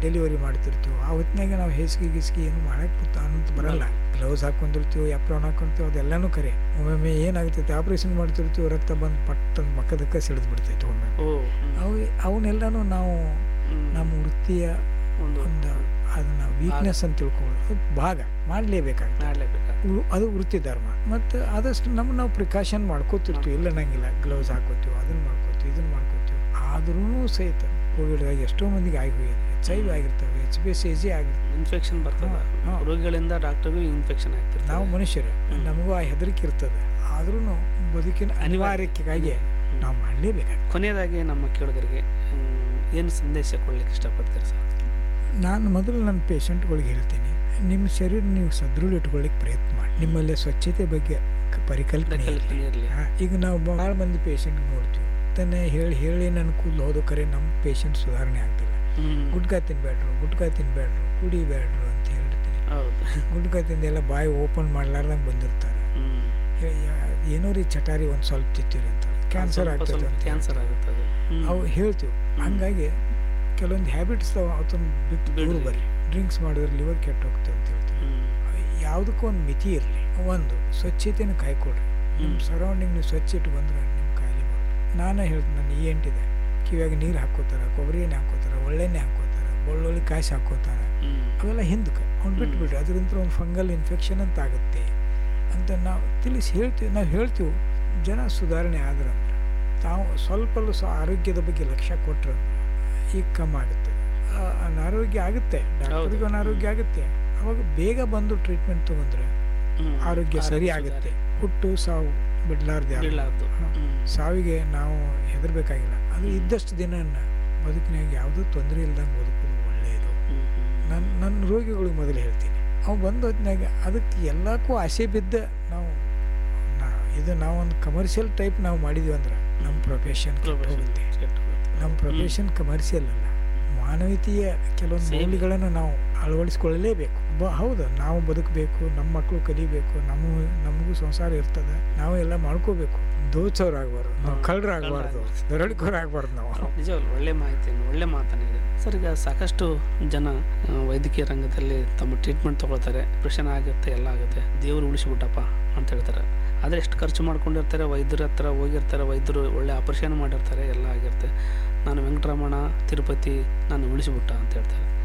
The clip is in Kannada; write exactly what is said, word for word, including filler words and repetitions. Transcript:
ಡೆಲಿವರಿ ಮಾಡ್ತಿರ್ತೀವಿ. ಆ ಹೊತ್ತಿನಾಗೆ ನಾವು ಹೇಸಿಗೆ ಗೀಸಿಗೆ ಏನು ಮಾಡಕ್ಕೆ ಅನ್ನೋದು ಬರಲ್ಲ. ಗ್ಲೌಸ್ ಹಾಕ್ಕೊಂಡಿರ್ತೀವಿ, ಎಪ್ರಾನ್ ಹಾಕ್ಕೊಂತೀವಿ, ಅದೆಲ್ಲನೂ ಕರೆ. ಒಮ್ಮೊಮ್ಮೆ ಏನಾಗ್ತೈತೆ ಆಪ್ರೇಷನ್ ಮಾಡ್ತಿರ್ತೀವಿ, ರಕ್ತ ಬಂದು ಪಟ್ಟಂತ ಮಕ್ಕದಕ್ಕೆ ಸಿಡಿದು ಬಿಡ್ತೈತೆ ಒಮ್ಮೆ. ಅವು ಅವನ್ನೆಲ್ಲನೂ ನಾವು ನಮ್ಮ ವೃತ್ತಿಯ ಒಂದು ಅದನ್ನು ವೀಕ್ನೆಸ್ ಅಂತ ತಿಳ್ಕೊಳ್ಳೋದು ಭಾಗ ಮಾಡಲೇಬೇಕಾಗ್ತದೆ. ಅದು ವೃತ್ತಿ ಧರ್ಮ. ಮತ್ತು ಆದಷ್ಟು ನಮ್ಮ ನಾವು ಪ್ರಿಕಾಷನ್ ಮಾಡ್ಕೋತಿರ್ತೀವಿ, ಇಲ್ಲ ನಂಗಿಲ್ಲ, ಗ್ಲೌಸ್ ಹಾಕೋತೀವಿ, ಅದನ್ನು ಮಾಡ್ಕೋತೀವಿ, ಇದನ್ನು ಮಾಡ್ಕೋತೀವಿ. ಆದ್ರೂ ಸಹಿತ ಕೋವಿಡ್ಗಾಗಿ ಎಷ್ಟೋ ಮಂದಿಗೆ ಆಗಿ ಹೋಗಿದೆ. ಎಚ್ ಐ ವಿ ಆಗಿರ್ತವೆ, H B S A G ಆಗಿರ್ತವೆ, ಇನ್ಫೆಕ್ಷನ್ ಬರ್ತದೆ, ರೋಗಿಗಳಿಂದ ಡಾಕ್ಟರ್ಗೂ ಇನ್ಫೆಕ್ಷನ್ ಆಗ್ತಿರ್ತದೆ. ನಾವು ಮನುಷ್ಯರು, ನಮಗೂ ಆ ಹೆದರಿಕೆ ಇರ್ತದೆ. ಆದ್ರೂ ಬದುಕಿನ ಅನಿವಾರ್ಯಕ್ಕಾಗಿ ನಾವು ಮಾಡಲೇಬೇಕಾಗ್ತದೆ. ಕೊನೆಯದಾಗಿ ನಮ್ಮ ಕೇಳುಗರಿಗೆ ಏನು ಸಂದೇಶ ಕೊಡ್ಲಿಕ್ಕೆ ಇಷ್ಟಪಡ್ತೀರಿ ಸರ್? ನಾನು ಮೊದಲು ನನ್ನ ಪೇಷಂಟ್ಗಳಿಗೆ ಹೇಳ್ತೀನಿ, ನಿಮ್ಮ ಶರೀರ ನೀವು ಸದೃಢ ಇಟ್ಕೊಳ್ಳಿಕ್ಕೆ ಪ್ರಯತ್ನ ಮಾಡಿ. ನಿಮ್ಮಲ್ಲಿ ಸ್ವಚ್ಛತೆ ಬಗ್ಗೆ ಪರಿಕಲ್ಪನೆ ಇರಲಿ. ಈಗ ನಾವು ಭಾಳ ಮಂದಿ ಪೇಷಂಟ್ ನೋಡ್ತೀವಿ, ತಾನೇ ಹೇಳಿ ಹೇಳಿ ನನ್ನ ಕೂದಲು ಹೋದ ಕರೆ ನಮ್ಮ ಪೇಷಂಟ್ ಸುಧಾರಣೆ ಆಗ್ತಿಲ್ಲ. ಗುಟ್ಕಾ ತಿನ್ಬೇಡ್ರು, ಗುಟ್ಕಾ ತಿನ್ಬೇಡ್ರು, ಕುಡಿಬೇಡ್ರು ಅಂತ ಹೇಳ್ತೀನಿ. ಗುಟ್ಕಾ ತಿಂದೆಲ್ಲ ಬಾಯಿ ಓಪನ್ ಮಾಡ್ಲಾರ್ದಂಗೆ ಬಂದಿರ್ತಾರೆ. ಏನೋ ರೀ ಚಟಾರಿ ಒಂದು ಸ್ವಲ್ಪ ತಿಂತೀರಿ ಅಂತ ಕ್ಯಾನ್ಸರ್ ಆಗ್ತದೆ, ಕ್ಯಾನ್ಸರ್ ಆಗುತ್ತದೆ ಅವು ಹೇಳ್ತೀವಿ. ಹಂಗಾಗಿ ಕೆಲವೊಂದು ಹ್ಯಾಬಿಟ್ಸ್ ಅವತ್ತೊಂದು ಬಿಟ್ಟು ದೂರ ಬರ್ರಿ. ಡ್ರಿಂಕ್ಸ್ ಮಾಡಿದ್ರೆ ಲಿವರ್ ಕೆಟ್ಟು ಹೋಗ್ತದೆ ಅಂತ ಹೇಳ್ತೀವಿ. ಯಾವುದಕ್ಕೂ ಒಂದು ಮಿತಿ ಇರಲಿ. ಒಂದು ಸ್ವಚ್ಛತೆಯನ್ನು ಕಾಯ್ಕೊಡ್ರಿ. ನಿಮ್ಮ ಸರೌಂಡಿಂಗ್ ನೀವು ಸ್ವಚ್ಛ ಇಟ್ಟು ಬಂದ್ರೆ ನಿಮ್ಮ ಕಾಯಿಲೆ ಬರೋದು. ನಾನೇ ಹೇಳ್ತೀನಿ, ನನ್ನ ಈ ಎಂಟಿದೆ, ಕಿವಿಯಾಗ ನೀರು ಹಾಕೋತಾರೆ, ಕೊಬ್ಬರಿ ಎಣ್ಣೆ ಹಾಕೋತಾರೆ, ಒಳ್ಳೆಣ್ಣೆ ಹಾಕೋತಾರೆ, ಬೆಳ್ಳುಳ್ಳಿ ಕಾಯಿಸಿ ಹಾಕೋತಾರೆ. ಅವೆಲ್ಲ ಹಿಂದಕ್ಕೆ ಅವ್ನು ಬಿಟ್ಬಿಡ್ರಿ, ಅದರಿಂದ ಒಂದು ಫಂಗಲ್ ಇನ್ಫೆಕ್ಷನ್ ಅಂತ ಆಗುತ್ತೆ ಅಂತ ನಾವು ತಿಳಿಸಿ ಹೇಳ್ತೀವಿ. ನಾವು ಹೇಳ್ತೀವಿ, ಜನ ಸುಧಾರಣೆ ಆದ್ರಂದ್ರೆ, ತಾವು ಸ್ವಲ್ಪ ಸ ಆರೋಗ್ಯದ ಬಗ್ಗೆ ಲಕ್ಷ್ಯ ಕೊಟ್ಟರೆ ಈಗ ಕಮ್ಮಿ ಆಗುತ್ತೆ. ಅನಾರೋಗ್ಯ ಆಗುತ್ತೆ, ಡಾಕ್ಟರ್ಗೂ ಅನಾರೋಗ್ಯ ಆಗುತ್ತೆ. ಅವಾಗ ಬೇಗ ಬಂದು ಟ್ರೀಟ್ಮೆಂಟ್ ತೊಗೊಂಡ್ರೆ ಆರೋಗ್ಯ ಸರಿ ಆಗುತ್ತೆ. ಹುಟ್ಟು ಸಾವು ಬಿಡ್ಲಾರ್ದೆ. ಸಾವಿಗೆ ನಾವು ಹೆದರ್ಬೇಕಾಗಿಲ್ಲ. ಅದು ಇದ್ದಷ್ಟು ದಿನ ಬದುಕಿನಾಗ ಯಾವುದೂ ತೊಂದರೆ ಇಲ್ದಂಗೆ ಬದುಕೋದು ಒಳ್ಳೆಯದು. ನನ್ನ ನನ್ನ ರೋಗಿಗಳಿಗೆ ಮೊದಲು ಹೇಳ್ತೀನಿ, ಅವು ಬಂದ ಹೊತ್ತಿನಾಗ ಅದಕ್ಕೆ ಎಲ್ಲಕ್ಕೂ ಆಸೆ ಬಿದ್ದ ನಾವು ಇದು ನಾವೊಂದು ಕಮರ್ಷಿಯಲ್ ಟೈಪ್ ನಾವು ಮಾಡಿದ್ವಿ ಅಂದ್ರೆ ನಮ್ಮ ಪ್ರೊಫೆಷನ್ ಹೋಗುತ್ತೆ. ನಮ್ಮ ಪ್ರೊಫೆಷನ್ ಕಮರ್ಷಿಯಲ್ ಅಲ್ಲ, ಮಾನವೀಯತೆಯ ಕೆಲವೊಂದು ಮೌಲ್ಯಗಳನ್ನು ನಾವು ಅಳವಡಿಸ್ಕೊಳ್ಳಲೇಬೇಕು. ಬ ಹೌದು, ನಾವು ಬದುಕಬೇಕು, ನಮ್ಮ ಮಕ್ಕಳು ಕಲಿಬೇಕು, ನಮ್ಮ ನಮಗೂ ಸಂಸಾರ ಇರ್ತದೆ, ನಾವು ಎಲ್ಲ ಮಾಡ್ಕೋಬೇಕು. ದೋಚವ್ರಾಗಬಾರ್ದು, ನಾವು ಕಳ್ಳರಾಗಬಾರ್ದು, ದೊರಳಿಕೋರಾಗಬಾರ್ದು. ನಾವು ನಿಜವಲ್ಲ, ಒಳ್ಳೆ ಮಾಹಿತಿಯನ್ನು ಒಳ್ಳೆ ಮಾತನಾಡಿದೆ ಸರ್. ಈಗ ಸಾಕಷ್ಟು ಜನ ವೈದ್ಯಕೀಯ ರಂಗದಲ್ಲಿ ತಮ್ಮ ಟ್ರೀಟ್ಮೆಂಟ್ ತೊಗೊಳ್ತಾರೆ, ಆಪರೇಷನ್ ಆಗುತ್ತೆ, ಎಲ್ಲ ಆಗುತ್ತೆ, ದೇವರು ಉಳಿಸಿಬಿಟ್ಟಪ್ಪ ಅಂತ ಹೇಳ್ತಾರೆ. ಆದರೆ ಎಷ್ಟು ಖರ್ಚು ಮಾಡ್ಕೊಂಡಿರ್ತಾರೆ, ವೈದ್ಯರ ಹತ್ರ ಹೋಗಿರ್ತಾರೆ, ವೈದ್ಯರು ಒಳ್ಳೆ ಆಪರೇಷನ್ ಮಾಡಿರ್ತಾರೆ, ಎಲ್ಲ ಆಗಿರುತ್ತೆ. ನಾನು ವೆಂಕಟರಮಣ ತಿರುಪತಿ ನಾನು ಉಳಿಸಿಬಿಟ್ಟ ಅಂತ ಹೇಳ್ತಾರೆ.